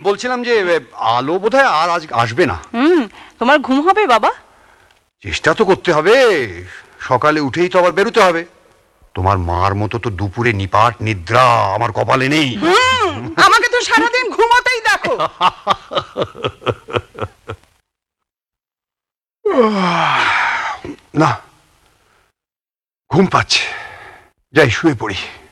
বলছিলাম যে আলো বোধহয় আর আজ আসবে না। তোমার ঘুম হবে বাবা? চেষ্টা তো করতে হবে, সকালে উঠেই তো আবার বেরোতে হবে। তোমার মার মতো তো দুপুরে নিপাট নিদ্রা আমার কপালে নেই। আমাকে তো সারাদিন ঘুমোতেই দেখো। না, ঘুম পাচ্ছে, যাই শুয়ে পড়ি।